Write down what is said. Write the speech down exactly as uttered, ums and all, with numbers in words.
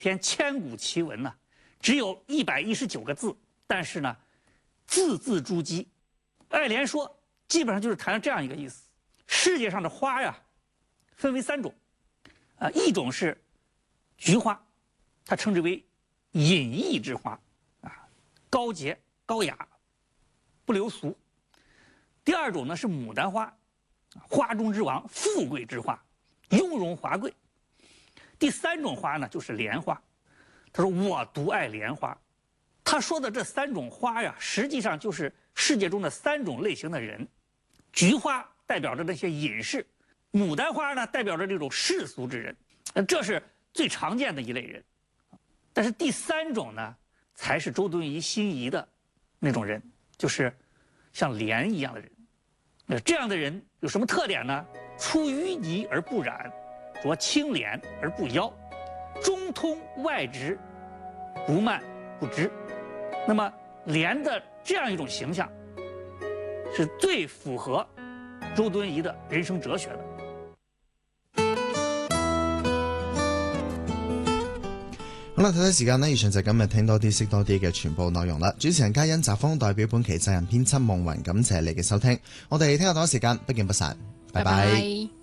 篇千古奇文呢，只有一百一十九个字，但是呢，字字珠玑。爱莲说，基本上就是谈了这样一个意思：世界上的花呀，分为三种，啊，一种是菊花，它称之为隐逸之花，啊，高洁高雅，不流俗。第二种呢是牡丹花，花中之王，富贵之花，雍容华贵。第三种花呢就是莲花，他说我独爱莲花。他说的这三种花呀，实际上就是世界中的三种类型的人。菊花代表着那些隐士，牡丹花呢代表着这种世俗之人，这是最常见的一类人。但是第三种呢，才是周敦颐心仪的那种人，就是像莲一样的人。那这样的人有什么特点呢？出淤泥而不染，着清廉而不妖，中通外直，不慢不支。那么莲的这样一种形象，是最符合周敦颐的人生哲学的。 好啦，睇睇時間呢，以上就今日聽多啲識多啲嘅全部內容啦。主持人嘉欣、澤峰代表本期責任編輯夢雲，感謝你嘅收聽。我哋聽日同一時間不見不散，拜拜。拜拜。